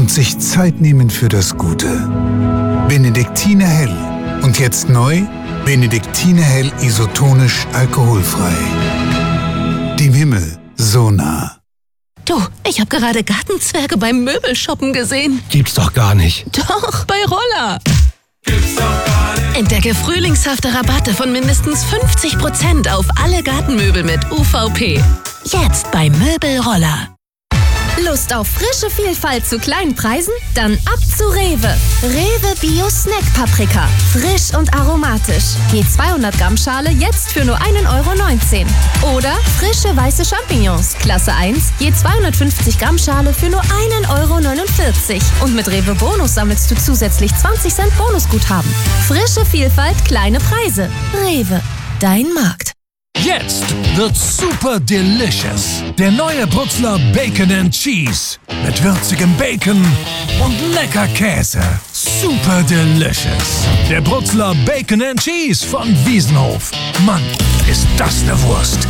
und sich Zeit nehmen für das Gute. Benediktiner Hell. Und jetzt neu, Benediktiner Hell isotonisch alkoholfrei. Dem Himmel so nah. Du, ich habe gerade Gartenzwerge beim Möbelshoppen gesehen. Gibt's doch gar nicht. Doch, bei Roller. Gibt's doch gar nicht. Entdecke frühlingshafte Rabatte von mindestens 50% auf alle Gartenmöbel mit UVP. Jetzt bei Möbelroller. Lust auf frische Vielfalt zu kleinen Preisen? Dann ab zu Rewe. Rewe Bio Snack Paprika. Frisch und aromatisch. Je 200 Gramm Schale jetzt für nur 1,19 €. Oder frische weiße Champignons. Klasse 1. Je 250 Gramm Schale für nur 1,49 €. Und mit Rewe Bonus sammelst du zusätzlich 20 Cent Bonusguthaben. Frische Vielfalt, kleine Preise. Rewe. Dein Markt. Jetzt wird's super delicious. Der neue Brutzler Bacon and Cheese. Mit würzigem Bacon und lecker Käse. Super delicious. Der Brutzler Bacon and Cheese von Wiesenhof. Mann, ist das eine Wurst.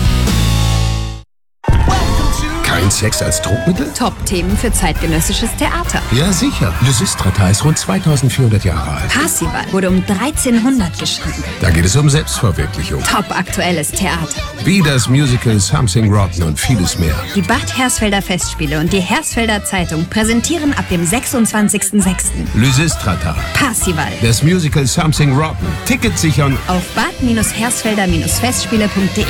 Kein Sex als Druckmittel? Top-Themen für zeitgenössisches Theater. Ja, sicher. Lysistrata ist rund 2400 Jahre alt. Parsival wurde um 1300 geschrieben. Da geht es um Selbstverwirklichung. Top-aktuelles Theater. Wie das Musical Something Rotten und vieles mehr. Die Bad Hersfelder Festspiele und die Hersfelder Zeitung präsentieren ab dem 26.06. Lysistrata. Parsival. Das Musical Something Rotten. Tickets sichern Auf bad-hersfelder-festspiele.de.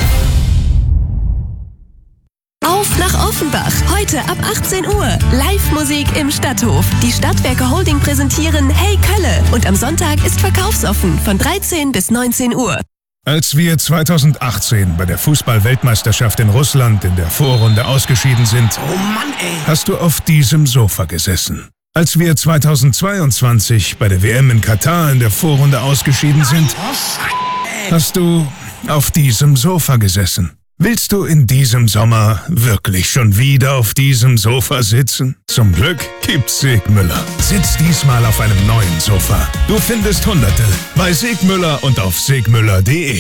Auf nach Offenbach. Heute ab 18 Uhr. Live-Musik im Stadthof. Die Stadtwerke Holding präsentieren Hey Kölle. Und am Sonntag ist verkaufsoffen von 13 bis 19 Uhr. Als wir 2018 bei der Fußball-Weltmeisterschaft in Russland in der Vorrunde ausgeschieden sind, hast du auf diesem Sofa gesessen. Als wir 2022 bei der WM in Katar in der Vorrunde ausgeschieden sind, hast du auf diesem Sofa gesessen. Willst du in diesem Sommer wirklich schon wieder auf diesem Sofa sitzen? Zum Glück gibt's Segmüller. Sitz diesmal auf einem neuen Sofa. Du findest Hunderte bei Segmüller und auf segmüller.de.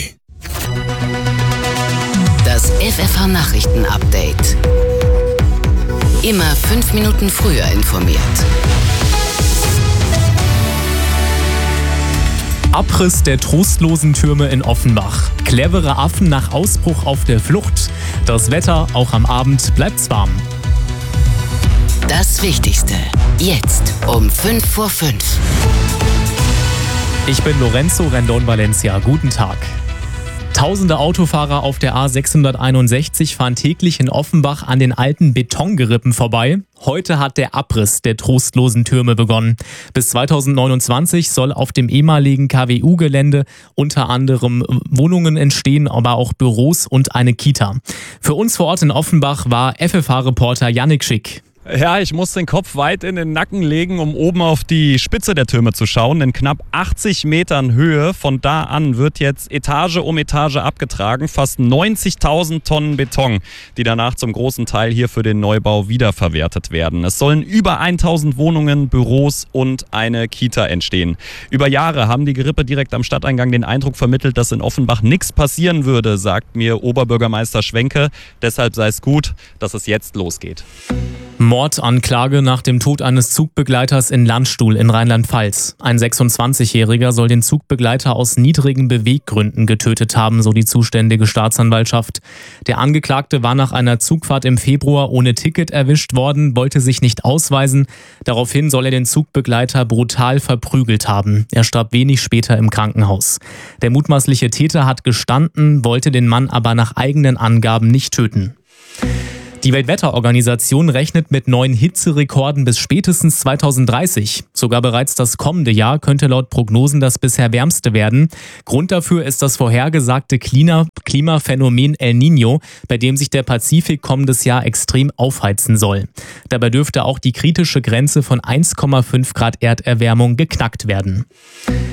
Das FFH Nachrichten Update. Immer 5 Minuten früher informiert. Abriss der trostlosen Türme in Offenbach. Clevere Affen nach Ausbruch auf der Flucht. Das Wetter, auch am Abend, bleibt's warm. Das Wichtigste. Jetzt um 5:05. Ich bin Lorenzo Rendon Valencia. Guten Tag. Tausende Autofahrer auf der A661 fahren täglich in Offenbach an den alten Betongerippen vorbei. Heute hat der Abriss der trostlosen Türme begonnen. Bis 2029 soll auf dem ehemaligen KWU-Gelände unter anderem Wohnungen entstehen, aber auch Büros und eine Kita. Für uns vor Ort in Offenbach war FFH-Reporter Yannick Schick. Ja, ich muss den Kopf weit in den Nacken legen, um oben auf die Spitze der Türme zu schauen. In knapp 80 Metern Höhe von da an wird jetzt Etage um Etage abgetragen. Fast 90.000 Tonnen Beton, die danach zum großen Teil hier für den Neubau wiederverwertet werden. Es sollen über 1000 Wohnungen, Büros und eine Kita entstehen. Über Jahre haben die Gerippe direkt am Stadteingang den Eindruck vermittelt, dass in Offenbach nichts passieren würde, sagt mir Oberbürgermeister Schwenke. Deshalb sei es gut, dass es jetzt losgeht. Mordanklage nach dem Tod eines Zugbegleiters in Landstuhl in Rheinland-Pfalz. Ein 26-Jähriger soll den Zugbegleiter aus niedrigen Beweggründen getötet haben, so die zuständige Staatsanwaltschaft. Der Angeklagte war nach einer Zugfahrt im Februar ohne Ticket erwischt worden, wollte sich nicht ausweisen. Daraufhin soll er den Zugbegleiter brutal verprügelt haben. Er starb wenig später im Krankenhaus. Der mutmaßliche Täter hat gestanden, wollte den Mann aber nach eigenen Angaben nicht töten. Die Weltwetterorganisation rechnet mit neuen Hitzerekorden bis spätestens 2030. Sogar bereits das kommende Jahr könnte laut Prognosen das bisher wärmste werden. Grund dafür ist das vorhergesagte Klimaphänomen El Niño, bei dem sich der Pazifik kommendes Jahr extrem aufheizen soll. Dabei dürfte auch die kritische Grenze von 1,5 Grad Erderwärmung geknackt werden.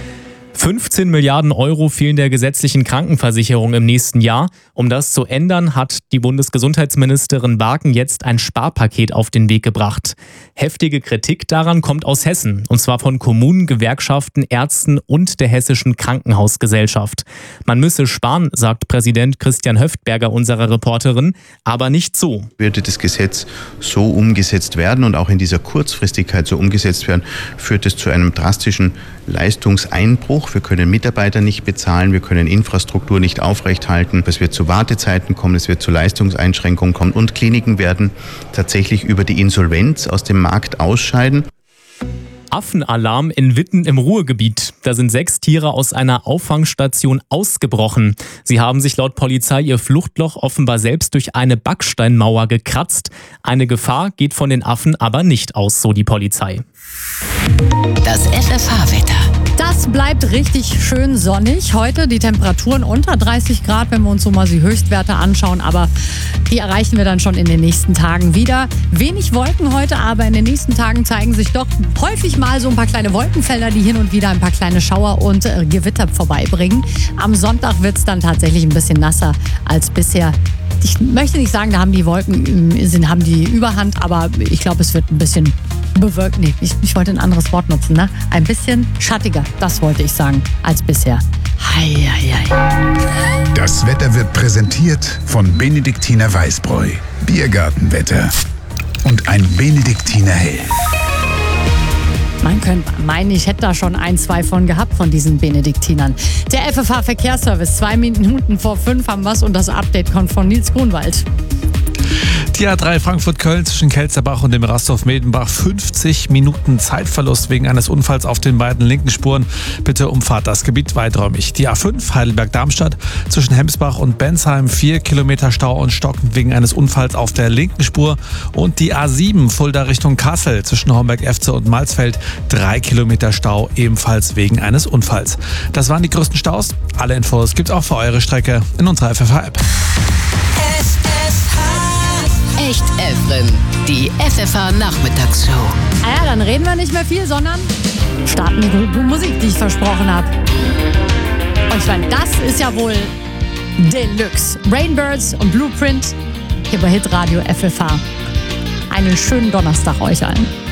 15 Milliarden Euro fehlen der gesetzlichen Krankenversicherung im nächsten Jahr. Um das zu ändern, hat die Bundesgesundheitsministerin Barken jetzt ein Sparpaket auf den Weg gebracht. Heftige Kritik daran kommt aus Hessen, und zwar von Kommunen, Gewerkschaften, Ärzten und der Hessischen Krankenhausgesellschaft. Man müsse sparen, sagt Präsident Christian Höftberger unserer Reporterin, aber nicht so. Würde das Gesetz so umgesetzt werden und auch in dieser Kurzfristigkeit so umgesetzt werden, führt es zu einem drastischen Leistungseinbruch. Wir können Mitarbeiter nicht bezahlen, wir können Infrastruktur nicht aufrechthalten. Es wird zu Wartezeiten kommen, es wird zu Leistungseinschränkungen kommen und Kliniken werden tatsächlich über die Insolvenz aus dem Markt ausscheiden. Affenalarm in Witten im Ruhrgebiet. Da sind 6 Tiere aus einer Auffangstation ausgebrochen. Sie haben sich laut Polizei ihr Fluchtloch offenbar selbst durch eine Backsteinmauer gekratzt. Eine Gefahr geht von den Affen aber nicht aus, so die Polizei. Das FFH-Wetter. Das bleibt richtig schön sonnig. Heute die Temperaturen unter 30 Grad, wenn wir uns so mal die Höchstwerte anschauen. Aber die erreichen wir dann schon in den nächsten Tagen wieder. Wenig Wolken heute, aber in den nächsten Tagen zeigen sich doch häufig mal so ein paar kleine Wolkenfelder, die hin und wieder ein paar kleine Schauer und Gewitter vorbeibringen. Am Sonntag wird es dann tatsächlich ein bisschen nasser als bisher. Ich möchte nicht sagen, da haben die Wolken haben die Überhand, aber ich glaube, es wird ein bisschen bewölkt. Nee, ich wollte ein anderes Wort nutzen, ne? Ein bisschen schattiger, das wollte ich sagen, als bisher. Hei. Das Wetter wird präsentiert von Benediktiner Weißbräu, Biergartenwetter und ein Benediktiner Hell. Man könnte meinen, ich hätte da schon 1, 2 von gehabt, von diesen Benediktinern. Der FFH Verkehrsservice, 2 Minuten vor 5 haben wir's und das Update kommt von Nils Grunwald. Die A3 Frankfurt-Köln zwischen Kelzerbach und dem Rastorf-Medenbach. 50 Minuten Zeitverlust wegen eines Unfalls auf den beiden linken Spuren. Bitte umfahrt das Gebiet weiträumig. Die A5 Heidelberg-Darmstadt zwischen Hemsbach und Bensheim. 4 Kilometer Stau und stockend wegen eines Unfalls auf der linken Spur. Und die A7 Fulda Richtung Kassel zwischen Homberg-Efze und Malzfeld. 3 Kilometer Stau ebenfalls wegen eines Unfalls. Das waren die größten Staus. Alle Infos gibt's auch für eure Strecke in unserer FFH-App. Echt Efren, die FFH-Nachmittagsshow. Ja, dann reden wir nicht mehr viel, sondern starten die gute Musik, die ich versprochen habe. Und ich meine, das ist ja wohl Deluxe. Rainbirds und Blueprint hier bei Hitradio FFH. Einen schönen Donnerstag euch allen.